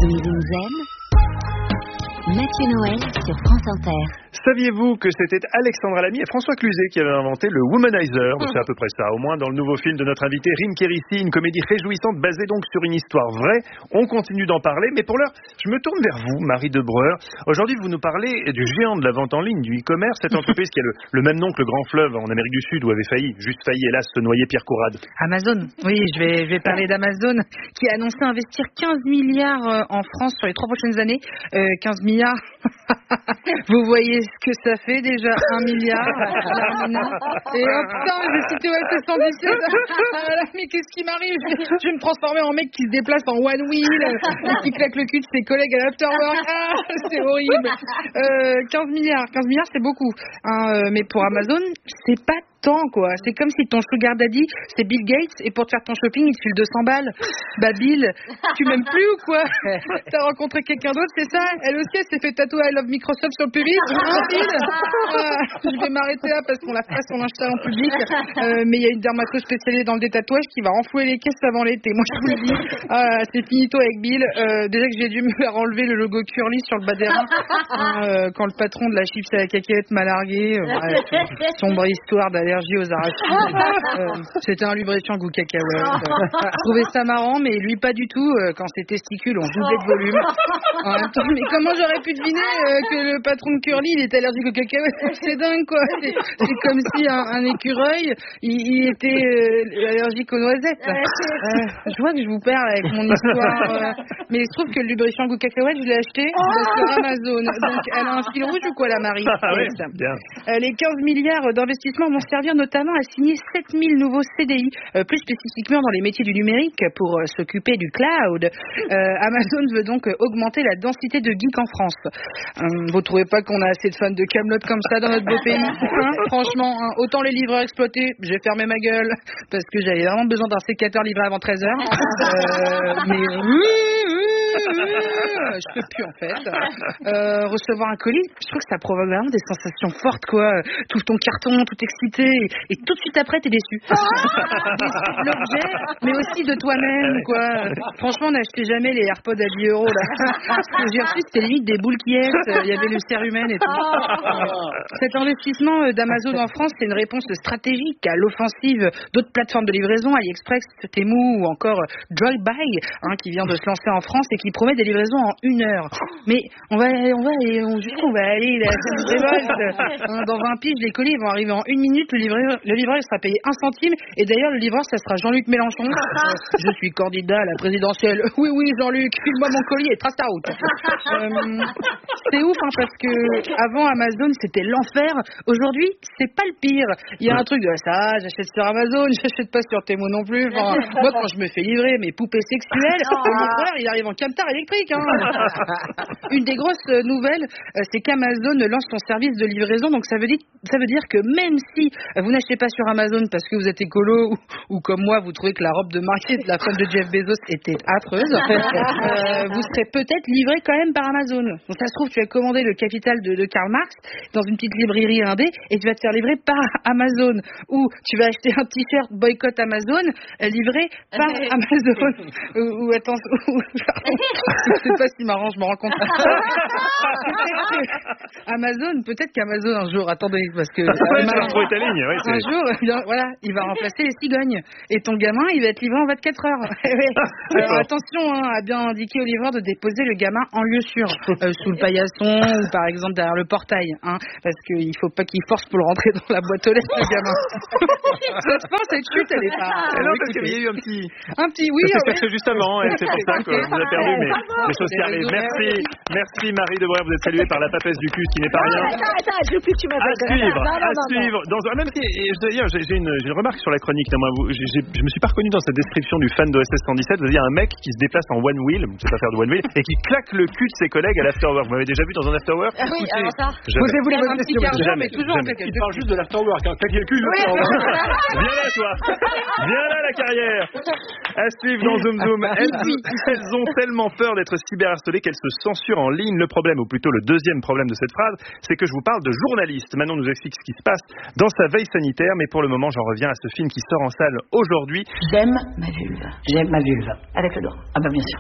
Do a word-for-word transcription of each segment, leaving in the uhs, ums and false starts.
Zoom Zoom Zen, Mathieu Noël sur France Inter. Saviez-vous que c'était Alexandra Lamy et François Cluzet qui avaient inventé le Womanizer? C'est à peu près ça, au moins dans le nouveau film de notre invité Rim Kérissi, une comédie réjouissante basée donc sur une histoire vraie. On continue d'en parler, mais pour l'heure, je me tourne vers vous, Marie Debreur. Aujourd'hui, vous nous parlez du géant de la vente en ligne, du e-commerce, cette entreprise qui a le, le même nom que le Grand Fleuve en Amérique du Sud, où avait failli, juste failli, hélas, se noyer Pierre Courade. Amazon, oui, je vais, je vais parler d'Amazon, qui a annoncé investir quinze milliards en France sur les trois prochaines années. Euh, quinze milliards, vous voyez ce que ça fait déjà, un milliard. Et hop, putain, je vais citer O S S cent dix-sept. Voilà, mais qu'est-ce qui m'arrive? je vais, je vais me transformer en mec qui se déplace en one wheel, qui claque le cul de ses collègues à l'afterwork. Ah, c'est horrible. Euh, quinze milliards, quinze milliards, c'est beaucoup. Hein, mais pour Amazon, c'est pas tant, quoi. C'est comme si ton sugar daddy, c'est Bill Gates, et pour te faire ton shopping, il te file deux cents balles. Bah, Bill, tu m'aimes plus ou quoi? T'as rencontré quelqu'un d'autre, c'est ça? Elle aussi, elle s'est fait tatouer I love Microsoft sur le pubis. Bill, euh, je vais m'arrêter là parce qu'on la fait son linge sale en public. Euh, mais il y a une dermato spécialisée dans le détatouage qui va renflouer les caisses avant l'été. Moi, je vous le dis. Ah, c'est finito avec Bill. Euh, déjà que j'ai dû me faire enlever le logo Curly sur le bas des reins euh, quand le patron de la chips à la cacahuète m'a largué. Euh, bref, sombre histoire d'aller aux arachides. Euh, c'était un lubrifiant goût cacahuète. Euh, je trouvais ça marrant, mais lui pas du tout. Euh, quand ses testicules ont doublé de volume. En même temps, mais comment j'aurais pu deviner euh, que le patron de Curly il était allergique aux cacahuètes? C'est dingue, quoi. C'est, c'est comme si un, un écureuil il, il était euh, allergique aux noisettes. Euh, je vois que je vous perds avec mon histoire. Euh, mais il se trouve que le lubrifiant goût cacahuète, je l'ai acheté sur Amazon. Donc elle a un fil rouge ou quoi, la Marie? Ah oui, bien. Euh, les quinze milliards d'investissements vont servir notamment à signer sept mille nouveaux C D I, euh, plus spécifiquement dans les métiers du numérique pour euh, s'occuper du cloud. Euh, Amazon veut donc euh, augmenter la densité de geeks en France. Euh, vous trouvez pas qu'on a assez de fans de Kaamelott comme ça dans notre beau pays, hein? Franchement, hein, autant les livreurs exploités, j'ai fermé ma gueule parce que j'avais vraiment besoin d'un sécateur livré avant treize heures. Euh, mais je peux plus en fait. Euh, recevoir un colis, je trouve que ça provoque vraiment des sensations fortes, quoi. Tout ton carton, tout excité, et, et tout de suite après t'es déçu. Déçu de l'objet, mais aussi de toi-même, quoi. Franchement, n'achetez jamais les AirPods à dix euros là. Ce que j'ai reçu, c'était limite des boules qui il y avait le cérumen et tout. Cet investissement d'Amazon en France, c'est une réponse stratégique à l'offensive d'autres plateformes de livraison, AliExpress, Temu ou encore Drive-By, hein, qui vient de se lancer en France et qui promet des livraisons en une heure. Mais on va, on va, on, jusqu'où on va aller là, hein, dans vingt piges, les colis vont arriver en une minute, le livreur, le livreur il sera payé un centime, et d'ailleurs le livreur ça sera Jean-Luc Mélenchon. Euh, je suis candidat à la présidentielle. Oui oui Jean-Luc, file-moi mon colis et trace ta route. Euh, c'est ouf, hein, parce que avant Amazon c'était l'enfer. Aujourd'hui c'est pas le pire. Il y a un truc de ça, j'achète sur Amazon, j'achète pas sur Temu non plus. Enfin, moi quand je me fais livrer mes poupées sexuelles, mon frère il arrive en camtar électrique. Hein. Une des grosses nouvelles, c'est qu'Amazon lance son service de livraison, donc ça veut dire, ça veut dire que même si vous n'achetez pas sur Amazon parce que vous êtes écolo ou, ou comme moi vous trouvez que la robe de mariée de la femme de Jeff Bezos était affreuse, euh, vous serez peut-être livré quand même par Amazon. Donc ça se trouve tu as commandé le Capital de, de Karl Marx dans une petite librairie indé et tu vas te faire livrer par Amazon, ou tu vas acheter un t-shirt boycott Amazon euh, livré par Amazon. ou, ou attends, ou, pardon, je sais pas si marrant, je me rends compte. Amazon, peut-être qu'Amazon un jour, attendez, parce que ouais, ça trouver ta ligne, ouais, un jour, bien, voilà, il va remplacer les cigognes et ton gamin, il va être livré en vingt-quatre heures. Alors attention, hein, à bien indiquer au livreur de déposer le gamin en lieu sûr, euh, sous le paillasson ou par exemple derrière le portail, hein, parce qu'il faut pas qu'il force pour le rentrer dans la boîte aux lettres, le gamin. Cette fin, cette chute, elle est pas. Ah non, parce qu'il y a eu un petit. Un petit, oui. Ça s'est passé juste avant, et c'est pour ça qu'on vous a perdu, mais les choses qui arrivent. Merci, merci Marie Debreur, vous êtes saluée par la papesse du cul, ce qui n'est pas rien. Attends, attends, je veux plus que tu m'appelles. À suivre, non, non, à non, suivre. Dans, même si, et d'ailleurs, j'ai, j'ai, une, j'ai une remarque sur la chronique. Non, moi, vous, j'ai, j'ai, je me suis pas reconnu dans cette description du fan de O S S cent dix-sept. Vous avez un mec qui se déplace en one wheel, je sais pas faire de one wheel, et qui claque le cul de ses collègues à l'afterwork. Vous m'avez déjà vu dans un afterwork? Ah oui, alors ça. Posez-vous les bonnes questions. Jamais, toujours jamais. jamais. Il parle juste de l'afterwork, hein. Claquer le cul. Viens là, toi. Viens là, la carrière. À suivre dans Zoom Zoom. Elles, elles ont tellement peur d'être cyberharcelées qu'elles se censurent en ligne. Le problème, ou plutôt le deuxième problème de cette phrase, c'est que je vous parle de journalistes. Manon nous explique ce qui se passe dans sa veille sanitaire, mais pour le moment, j'en reviens à ce film qui sort en salle aujourd'hui. J'aime ma vulve. J'aime ma vulve. Avec le doigt. Ah bah bien sûr.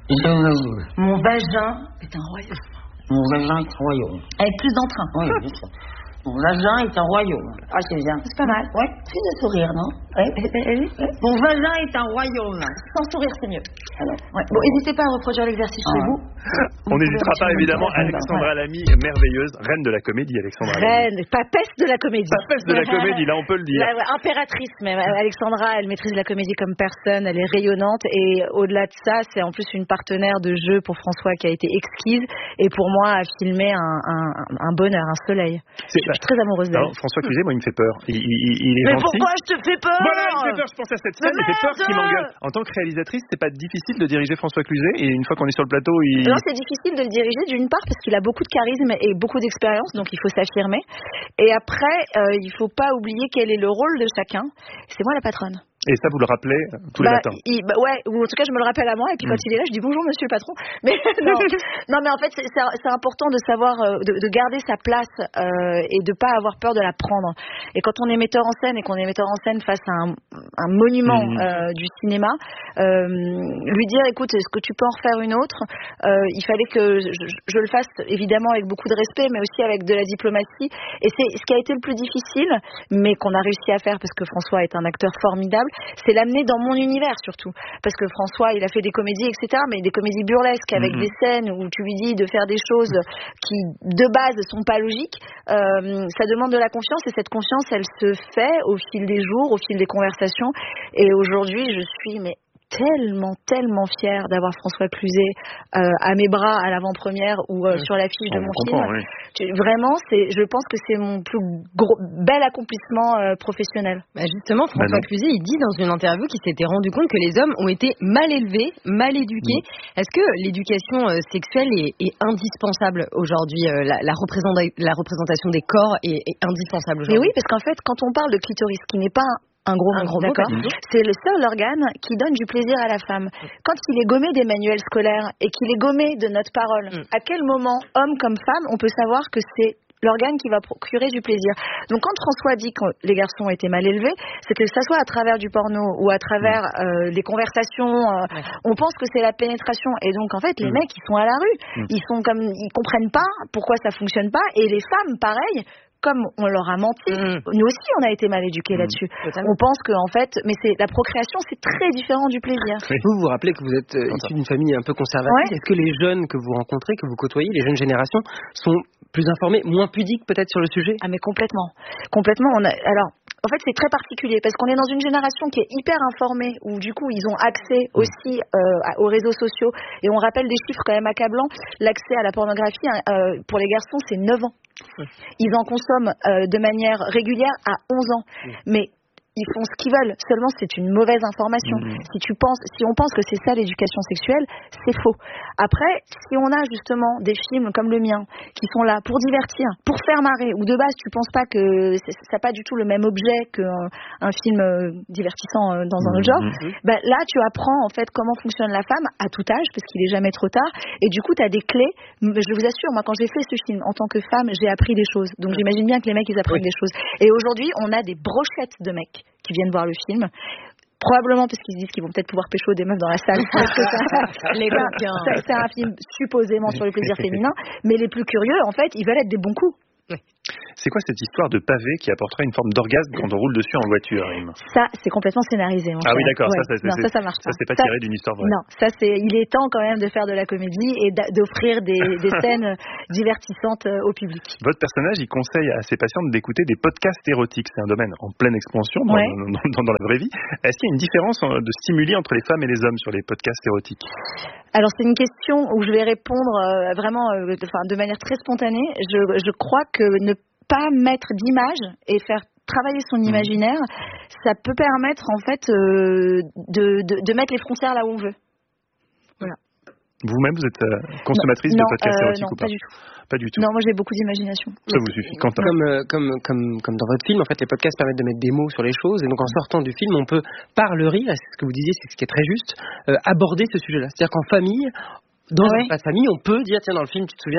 Je veux. Mon vagin est un royaume. Mon vagin est un royaume. Avec plus d'entrain. Oui, bien sûr. Mon vagin est un royaume. Ah, c'est bien. C'est pas mal. Ouais, c'est le sourire, non? Ouais. Ouais. Mon vagin est un royaume. Sans sourire, c'est mieux. Alors, Ouais. Bon, n'hésitez pas à reproduire l'exercice chez Ah. vous. On n'hésitera pas, évidemment. Ouais. Alexandra Lamy, merveilleuse, reine de la comédie, Alexandra Lamy. Reine, papesse de la comédie. Papesse de la comédie, là, on peut le dire. Ouais, ouais, impératrice même. Alexandra, elle maîtrise la comédie comme personne, elle est rayonnante et au-delà de ça, c'est en plus une partenaire de jeu pour François qui a été exquise et pour moi a filmé un, un, un bonheur, un soleil. C'est- Je suis très amoureuse d'elle. Alors, François Cluzet, moi, il me fait peur. Il, il- il est Mais gentil. pourquoi je te fais peur? Voilà, il me fait peur, je pense à cette scène, il me fait peur merde qu'il m'engueule. En tant que réalisatrice, c'est pas difficile de diriger François Cluzet, et une fois qu'on est sur le plateau, il... Non, c'est difficile de le diriger d'une part parce qu'il a beaucoup de charisme et beaucoup d'expérience, donc il faut s'affirmer. Et après, euh, il faut pas oublier quel est le rôle de chacun. C'est moi la patronne. Et ça, vous le rappelez euh, tous les Bah, matins. il- bah, ouais, ou en tout cas, je me le rappelle à moi. Et puis quand Mm. il est là, je dis bonjour, monsieur le patron. Mais non, non, mais en fait, c'est, c'est, c'est important de savoir, euh, de, de garder sa place euh, et de pas avoir peur de la prendre. Et quand on est metteur en scène et qu'on est metteur en scène face à un, un monument Mm. euh, du cinéma, euh, lui dire, écoute, est-ce que tu peux en refaire une autre? euh, Il fallait que je, je- je le fasse évidemment avec beaucoup de respect, mais aussi avec de la diplomatie. Et c'est ce qui a été le plus difficile, mais qu'on a réussi à faire parce que François est un acteur formidable, c'est l'amener dans mon univers surtout. Parce que François, il a fait des comédies, et cetera, mais des comédies burlesques avec Mhm. des scènes où tu lui dis de faire des choses qui, de base, sont pas logiques. Euh, ça demande de la confiance et cette confiance, elle se fait au fil des jours, au fil des conversations. Et aujourd'hui, je suis mais tellement, tellement fière d'avoir François Cluzet euh, à mes bras à l'avant-première ou euh, sur l'affiche de On mon comprend, film. oui. Tu- Vraiment, c'est, je pense que c'est mon plus gros, bel accomplissement euh, professionnel. Bah justement, François Bah non. Cluzet, il dit dans une interview qu'il s'était rendu compte que les hommes ont été mal élevés, mal éduqués. Est-ce que l'éducation euh, sexuelle est, est indispensable aujourd'hui? euh, la, la, représenta- la représentation des corps est, est indispensable Mais aujourd'hui. oui, parce qu'en fait, quand on parle de clitoris, qui n'est pas un gros Un mot, gros mot, d'accord, pas du tout. c'est le seul organe qui donne du plaisir à la femme. Quand il est gommé des manuels scolaires et qu'il est gommé de notre parole, Mm. à quel moment, homme comme femme, on peut savoir que c'est l'organe qui va procurer du plaisir. Donc quand François dit que les garçons étaient mal élevés, c'est que ça soit à travers du porno ou à travers euh, les conversations, euh, Ouais. on pense que c'est la pénétration. Et donc en fait, les Mm. mecs, ils sont à la rue, Mm. ils sont comme, ils comprennent pas pourquoi ça fonctionne pas. Et les femmes, pareil. Comme on leur a menti, Mhm. nous aussi on a été mal éduqués Mhm. là-dessus. Totalement. On pense que en fait, mais c'est la procréation, c'est très différent du plaisir. Oui. Vous vous rappelez que vous êtes euh, issu d'une famille un peu conservatrice. Ouais. Est-ce que les jeunes que vous rencontrez, que vous côtoyez, les jeunes générations, sont plus informés, moins pudiques peut-être sur le sujet? Ah mais complètement, complètement. On a, alors, en fait, c'est très particulier parce qu'on est dans une génération qui est hyper informée où du coup ils ont accès aussi euh, à- aux réseaux sociaux et on rappelle des chiffres quand même accablants. L'accès à la pornographie hein, euh, pour les garçons c'est neuf ans. Ils en consomment euh, de manière régulière à onze ans. Mais ils font ce qu'ils veulent. Seulement, c'est une mauvaise information. Mhm. Si tu penses, si on pense que c'est ça l'éducation sexuelle, c'est faux. Après, si on a justement des films comme le mien qui sont là pour divertir, pour faire marrer, ou de base tu penses pas que c'est- ça n'a pas du tout le même objet qu'un un film euh, divertissant euh, dans un autre genre, Mhm. ben là tu apprends en fait comment fonctionne la femme à tout âge parce qu'il est jamais trop tard et du coup tu as des clés. M- Je vous assure, moi quand j'ai fait ce film en tant que femme, j'ai appris des choses. Donc j'imagine bien que les mecs ils apprennent des choses. Et aujourd'hui, on a des brochettes de mecs qui viennent voir le film. Probablement parce qu'ils se disent qu'ils vont peut-être pouvoir pécho des meufs dans la salle. Parce que ça- Les ça- coquins. ça- c'est un film supposément sur le plaisir féminin. Mais les plus curieux, en fait, ils veulent être des bons coups. C'est quoi cette histoire de pavé qui apportera une forme d'orgasme quand on roule dessus en voiture, Rim? Ça, c'est complètement scénarisé. Mon Ah cher. oui, d'accord, ça, Ouais. ça, c'est- non, ça, ça marche Ça, pas. c'est pas Ça- tiré d'une histoire vraie. Non, ça c'est. Il est temps quand même de faire de la comédie et d'a- d'offrir des, des scènes divertissantes euh, au public. Votre personnage, il conseille à ses patientes d'écouter des podcasts érotiques. C'est un domaine en pleine expansion dans, Ouais. dans- dans- dans la vraie vie. Est-ce qu'il y a une différence euh, de stimuli entre les femmes et les hommes sur les podcasts érotiques? Alors c'est une question où je vais répondre euh, vraiment, euh, de, enfin, de manière très spontanée. Je, je crois que ne pas mettre d'image et faire travailler son imaginaire, ça peut permettre en fait euh, de, de, de mettre les frontières là où on veut. Voilà. Vous-même, vous êtes euh, consommatrice non, de podcasts euh, érotiques non, ou pas? pas du tout. Pas du tout. Non, moi j'ai beaucoup d'imagination. Ça vous suffit. Quentin. Comme, euh, comme, comme, comme dans votre film, en fait, les podcasts permettent de mettre des mots sur les choses. Et donc, en sortant du film, on peut, par le rire, et c'est ce que vous disiez, c'est ce qui est très juste, euh, aborder ce sujet-là. C'est-à-dire qu'en famille, dans Ah ouais. un repas de famille, on peut dire, tiens, dans le film, tu te souviens,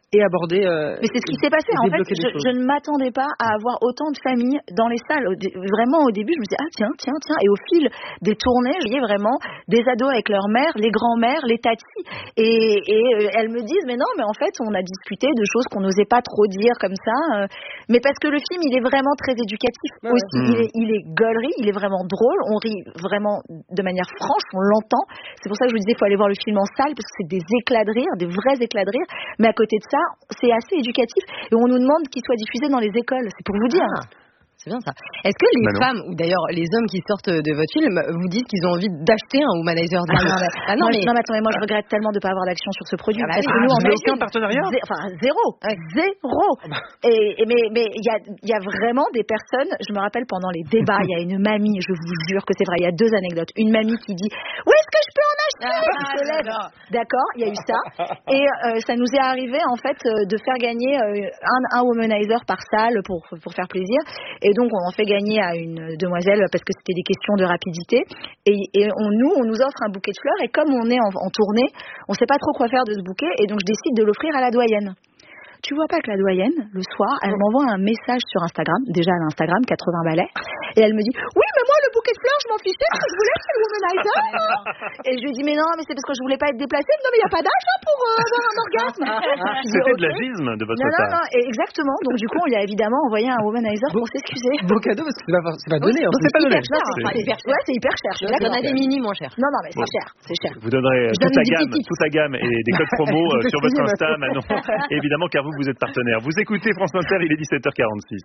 et aborder. Euh, Mais c'est ce qui s'est passé. En fait, je, je ne m'attendais pas à avoir autant de familles dans les salles. Au, vraiment, au début, je me disais ah tiens, tiens, tiens. Et au fil des tournées, je voyais vraiment des ados avec leur mère, les grands-mères, les tatis, et, et euh, elles me disent mais non, mais en fait, on a discuté de choses qu'on n'osait pas trop dire comme ça. Euh, mais parce que le film, il est vraiment très éducatif ouais. aussi. Mmh. Il est, il est gaulerie, il est vraiment drôle. On rit vraiment de manière franche, on l'entend. C'est pour ça que je vous disais, il faut aller voir le film en salle parce que c'est des éclats de rire, des vrais éclats de rire. Mais à côté de ça, c'est assez éducatif et on nous demande qu'il soit diffusé dans les écoles. C'est pour vous dire. Ah. C'est bien ça. Est-ce que les bah femmes, ou d'ailleurs les hommes qui sortent de votre film, vous disent qu'ils ont envie d'acheter un Womanizer? Ah non, mais, ah non, mais... non, mais attendez, moi je regrette tellement de ne pas avoir d'action sur ce produit. Ah, parce ah, que nous, vous en aucun partenariat zé... Enfin, zéro. Ouais. Zéro. Et, et, mais mais il y a, y a vraiment des personnes, je me rappelle pendant les débats, il y a une mamie, je vous jure que c'est vrai, il y a deux anecdotes. Une mamie qui dit où est-ce que je peux en acheter? Ah, d'accord, il y a eu ça. Et euh, ça nous est arrivé en fait de faire gagner un, un Womanizer par salle pour, pour faire plaisir. Et donc on en fait gagner à une demoiselle parce que c'était des questions de rapidité et, et on, nous on nous offre un bouquet de fleurs et comme on est en, en tournée on sait pas trop quoi faire de ce bouquet et donc je décide de l'offrir à la doyenne. Tu vois pas que la doyenne, le soir, elle m'envoie un message sur Instagram, déjà à l'Instagram, quatre-vingts balais, et elle me dit « Oui, mais moi, le bouquet de fleurs, je m'en fichais parce que je voulais faire le Womanizer. » Et je lui dis « Mais non, mais c'est parce que je voulais pas être déplacée. Non, mais il n'y a pas d'âge hein, pour euh, avoir un orgasme. » C'était okay. de l'agisme de votre non, part. Non, non, et exactement. Donc, du coup, on lui a évidemment envoyé un Womanizer pour s'excuser. Beau cadeau parce que c'est pas, c'est pas donné. Oui, en c'est pas donné. Cher, c'est hyper cher. Ouais, c'est hyper cher. Il y en a des mini moins chers. Non, non, mais c'est cher. C'est cher. Vous donnerez toute la gamme, toute la gamme et des codes promo sur votre Insta, Manon. Évidemment, car vous, vous êtes partenaire. Vous écoutez France Inter, il est dix-sept heures quarante-six.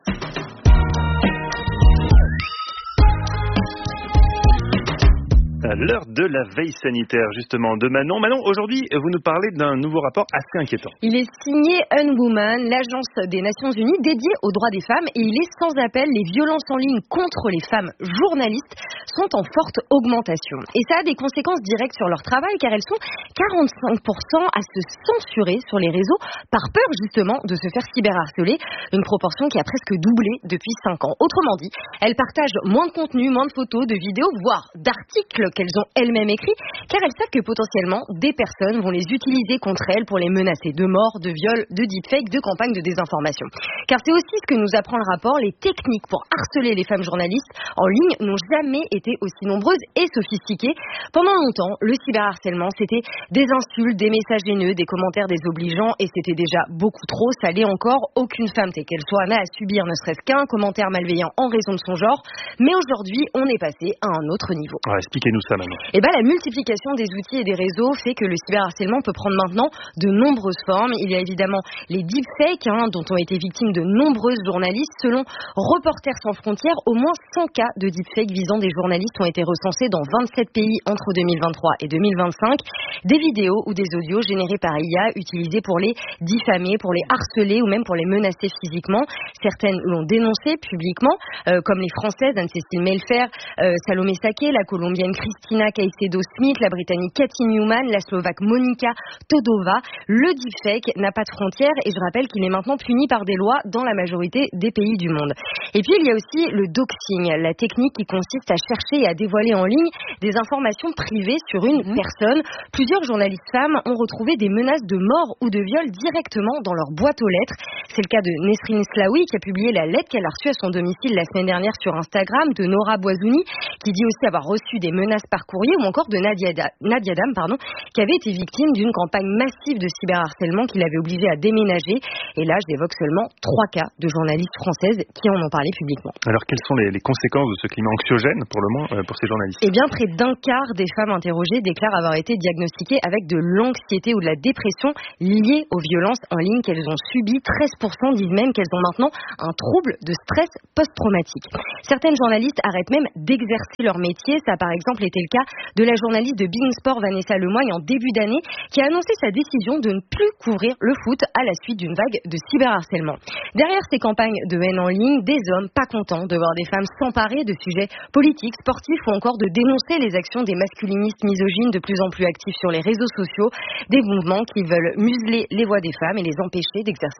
À l'heure de la veille sanitaire, justement, de Manon. Manon, aujourd'hui, vous nous parlez d'un nouveau rapport assez inquiétant. Il est signé Unwoman, l'agence des Nations Unies dédiée aux droits des femmes, et il est sans appel. Les violences en ligne contre les femmes journalistes sont en forte augmentation. Et ça a des conséquences directes sur leur travail, car elles sont quarante-cinq pour cent à se censurer sur les réseaux, par peur justement de se faire cyberharceler, une proportion qui a presque doublé depuis cinq ans. Autrement dit, elles partagent moins de contenu, moins de photos, de vidéos, voire d'articles qu'elles ont elles-mêmes écrits, car elles savent que potentiellement des personnes vont les utiliser contre elles pour les menacer de mort, de viol, de deepfake, de campagne de désinformation. Car c'est aussi ce que nous apprend le rapport, les techniques pour harceler les femmes journalistes en ligne n'ont jamais été aussi nombreuses et sophistiquées. Pendant longtemps, le cyberharcèlement, c'était des insultes, des messages haineux, des commentaires désobligeants, et c'était déjà beaucoup trop. Ça l'est encore. Aucune femme, telle qu'elle soit, n'a à subir ne serait-ce qu'un commentaire malveillant en raison de son genre. Mais aujourd'hui, on est passé à un autre niveau. Ouais, expliquez-nous ça maintenant. Eh ben, la multiplication des outils et des réseaux fait que le cyberharcèlement peut prendre maintenant de nombreuses formes. Il y a évidemment les deepfakes, hein, dont ont été victimes de nombreuses journalistes. Selon Reporters sans frontières, au moins cent cas de deepfakes visant des journalistes ont été recensés dans vingt-sept pays entre deux mille vingt-trois et deux mille vingt-cinq. Des vidéos ou des audios générés par I A utilisés pour les diffamer, pour les harceler ou même pour les menacer physiquement. Certaines l'ont dénoncé publiquement, euh, comme les Françaises Anne-Cécile Melfer, euh, Salomé Saké, la Colombienne Christina Caicedo-Smith, la Britannique Cathy Newman, la Slovaque Monika Todova. Le deepfake n'a pas de frontières et je rappelle qu'il est maintenant puni par des lois dans la majorité des pays du monde. Et puis il y a aussi le doxing, la technique qui consiste à chercher et à dévoiler en ligne des informations privées sur une mmh. personne. Plusieurs journalistes femmes ont retrouvé des menaces de mort ou de viol directement dans leur boîte aux lettres. C'est le cas de Nesrine Slaoui qui a publié la lettre qu'elle a reçue à son domicile la semaine dernière sur Instagram, de Nora Boisouni qui dit aussi avoir reçu des menaces par courrier, ou encore de Nadia, da- Nadia Dam, pardon, qui avait été victime d'une campagne massive de cyberharcèlement qui l'avait obligée à déménager. Et là, je évoque seulement trois cas de journalistes françaises qui en ont parlé publiquement. Alors, quelles sont les, les conséquences de ce climat anxiogène, pour le moins, euh, pour ces journalistes? Eh bien, près d'un quart des femmes interrogées déclarent avoir été diagnostiquées avec de l'anxiété ou de la dépression liée aux violences en ligne qu'elles ont subies. treize pour cent disent même qu'elles ont maintenant un trouble de stress post-traumatique. Certaines journalistes arrêtent même d'exercer leur métier. Ça a par exemple été le cas de la journaliste de Bein Sport Vanessa Lemoyne en début d'année qui a annoncé sa décision de ne plus couvrir le foot à la suite d'une vague de cyberharcèlement. Derrière ces campagnes de haine en ligne, des hommes pas contents de voir des femmes s'emparer de sujets politiques, sportifs ou encore de dénoncer les actions des masculinistes misogynes de plus en plus actifs sur les réseaux sociaux, des mouvements qui veulent museler les voix des femmes et les empêcher d'exercer leur profession.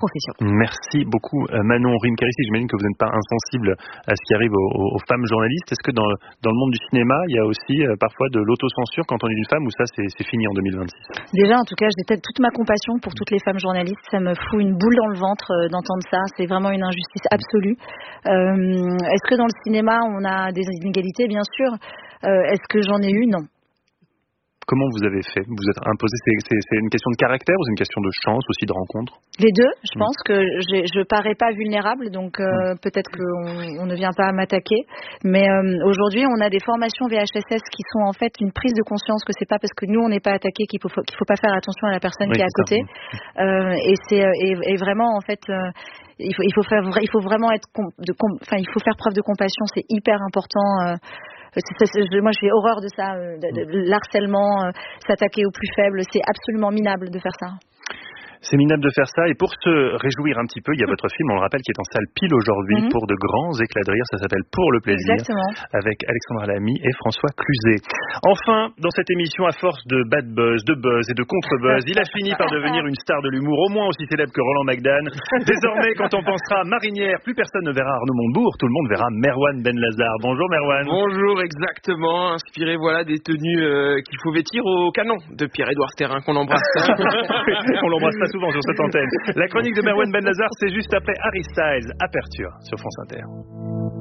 profession. Merci beaucoup Manon Rim Kérissi. J'imagine que vous n'êtes pas insensible à ce qui arrive aux, aux femmes journalistes. Est-ce que dans, dans le monde du cinéma, il y a aussi euh, parfois de l'autocensure quand on est une femme, ou ça c'est, c'est fini en deux mille vingt-six? Déjà, en tout cas, j'ai toute ma compassion pour toutes les femmes journalistes. Ça me fout une boule dans le ventre euh, d'entendre ça. C'est vraiment une injustice absolue. Euh, est-ce que dans le cinéma, on a des inégalités? Bien sûr. Euh, est-ce que j'en ai eu? Non. Comment vous avez fait? Vous êtes imposé? C'est, c'est, c'est une question de caractère ou c'est une question de chance aussi, de rencontre? Les deux. Je pense mmh. que j'ai, je parais pas vulnérable, donc euh, mmh. peut-être qu'on on ne vient pas à m'attaquer. Mais euh, aujourd'hui, on a des formations V H S S qui sont en fait une prise de conscience que c'est pas parce que nous on n'est pas attaqué qu'il faut qu'il faut pas faire attention à la personne oui, qui est à côté. Euh, et c'est et, et vraiment en fait. Euh, Il faut, il faut faire, il faut vraiment être, de, enfin, il faut faire preuve de compassion. C'est hyper important. Euh, c'est, c'est, moi, j'ai horreur de ça, de, de, de l'harcèlement, euh, s'attaquer aux plus faibles. C'est absolument minable de faire ça. C'est minable de faire ça, et pour se réjouir un petit peu, il y a votre film, on le rappelle, qui est en salle pile aujourd'hui mm-hmm. pour de grands éclats de rire. Ça s'appelle Pour le plaisir. Exactement. Avec Alexandra Lamy et François Cluzet. Enfin, dans cette émission, à force de bad buzz, de buzz et de contre-buzz, il a fini par devenir une star de l'humour, au moins aussi célèbre que Roland McDan. Désormais, quand on pensera à Marinière, plus personne ne verra Arnaud Montebourg, tout le monde verra Merwan Benlazar. Bonjour Merwan. Bonjour, exactement. Inspiré voilà des tenues euh, qu'il faut vêtir au canon de Pierre-Édouard Terrin, qu'on embrasse. On l'embrasse pas souvent sur cette antenne. La chronique de Merwan Benlazar, c'est juste après Harry Styles, Aperture sur France Inter.